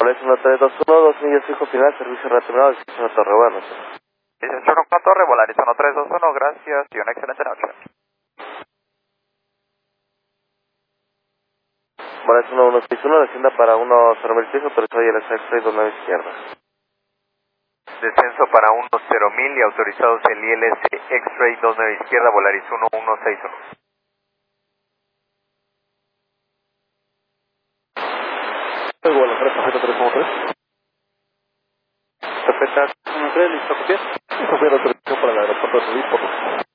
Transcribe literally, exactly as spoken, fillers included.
Volaris uno tres dos uno, dos millas fijo final, servicio retornado, descenso a Torre, buenas noches. dieciocho con Torre, Volaris uno tres dos uno, gracias y una excelente noche. Volaris uno uno seis uno, descienda para uno cero mil pies, autorizado y el X-Ray dos nueve izquierda. Descenso para uno cero mil y autorizados el I L S X-Ray dos nueve izquierda, Volaris uno uno seis uno. Bueno, perfecto, tres uno tres. Perfecta uno tres, listo, copiar. Copiar autorización para el aeropuerto de Solís, por favor.